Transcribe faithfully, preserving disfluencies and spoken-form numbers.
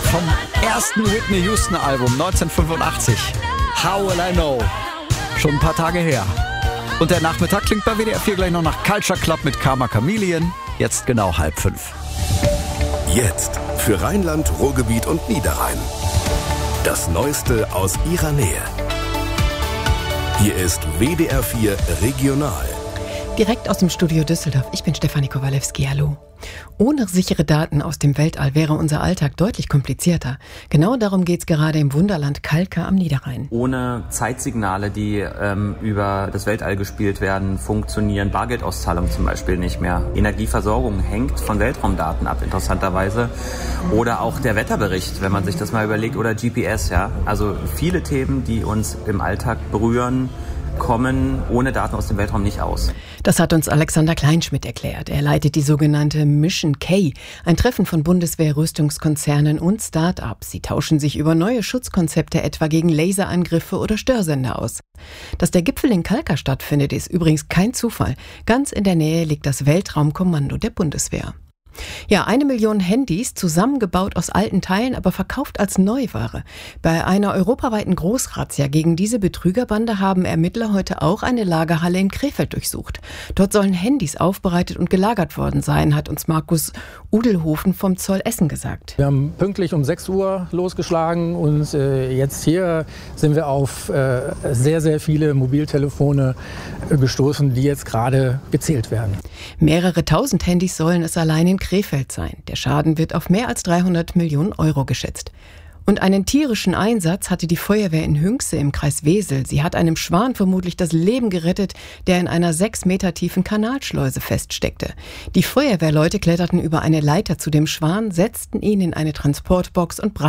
vom ersten Whitney Houston Album neunzehnhundertfünfundachtzig. How Will I Know? Schon ein paar Tage her. Und der Nachmittag klingt bei W D R vier gleich noch nach Culture Club mit Karma Chameleon. Jetzt genau halb fünf. Jetzt für Rheinland, Ruhrgebiet und Niederrhein. Das Neueste aus ihrer Nähe. Hier ist W D R vier Regional. Direkt aus dem Studio Düsseldorf. Ich bin Stefanie Kowalewski. Hallo. Ohne sichere Daten aus dem Weltall wäre unser Alltag deutlich komplizierter. Genau darum geht es gerade im Wunderland Kalka am Niederrhein. Ohne Zeitsignale, die ähm, über das Weltall gespielt werden, funktionieren Bargeldauszahlungen zum Beispiel nicht mehr. Energieversorgung hängt von Weltraumdaten ab, interessanterweise. Oder auch der Wetterbericht, wenn man sich das mal überlegt, oder G P S. Ja? Also viele Themen, die uns im Alltag berühren, kommen ohne Daten aus dem Weltraum nicht aus. Das hat uns Alexander Kleinschmidt erklärt. Er leitet die sogenannte Mission K, ein Treffen von Bundeswehr, Rüstungskonzernen und Start-ups. Sie tauschen sich über neue Schutzkonzepte etwa gegen Laserangriffe oder Störsender aus. Dass der Gipfel in Kalka stattfindet, ist übrigens kein Zufall. Ganz in der Nähe liegt das Weltraumkommando der Bundeswehr. Ja, eine Million Handys, zusammengebaut aus alten Teilen, aber verkauft als Neuware. Bei einer europaweiten Großrazzia gegen diese Betrügerbande haben Ermittler heute auch eine Lagerhalle in Krefeld durchsucht. Dort sollen Handys aufbereitet und gelagert worden sein, hat uns Markus Udelhofen vom Zoll Essen gesagt. Wir haben pünktlich um sechs Uhr losgeschlagen und äh, jetzt hier sind wir auf äh, sehr, sehr viele Mobiltelefone äh, gestoßen, die jetzt gerade gezählt werden. Mehrere tausend Handys sollen es allein in Krefeld sein. Der Schaden wird auf mehr als dreihundert Millionen Euro geschätzt. Und einen tierischen Einsatz hatte die Feuerwehr in Hünxe im Kreis Wesel. Sie hat einem Schwan vermutlich das Leben gerettet, der in einer sechs Meter tiefen Kanalschleuse feststeckte. Die Feuerwehrleute kletterten über eine Leiter zu dem Schwan, setzten ihn in eine Transportbox und brachten